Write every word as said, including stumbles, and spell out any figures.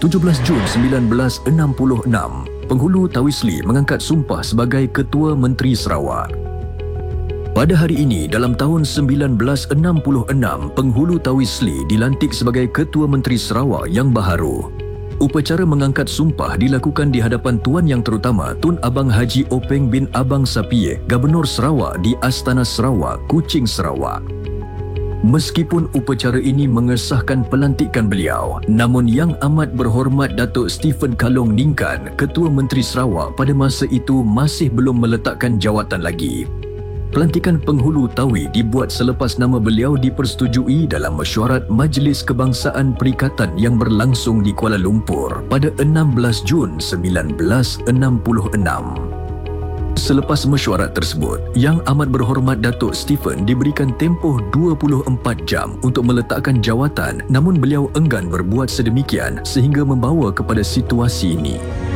tujuh belas Jun sembilan belas enam puluh enam, Penghulu Tawisli mengangkat sumpah sebagai Ketua Menteri Sarawak. Pada hari ini, dalam tahun sembilan belas enam puluh enam, Penghulu Tawisli dilantik sebagai Ketua Menteri Sarawak yang baharu. Upacara mengangkat sumpah dilakukan di hadapan Tuan Yang Terutama Tun Abang Haji Openg bin Abang Sapie, Gubernur Sarawak di Astana Sarawak, Kuching, Sarawak. Meskipun upacara ini mengesahkan pelantikan beliau, namun Yang Amat Berhormat Datuk Stephen Kalong Ningkan, Ketua Menteri Sarawak pada masa itu masih belum meletakkan jawatan lagi. Pelantikan Penghulu Tawi dibuat selepas nama beliau dipersetujui dalam mesyuarat Majlis Kebangsaan Perikatan yang berlangsung di Kuala Lumpur pada enam belas Jun sembilan belas enam puluh enam. Selepas mesyuarat tersebut, Yang Amat Berhormat Datuk Stephen diberikan tempoh dua puluh empat jam untuk meletakkan jawatan, namun beliau enggan berbuat sedemikian sehingga membawa kepada situasi ini.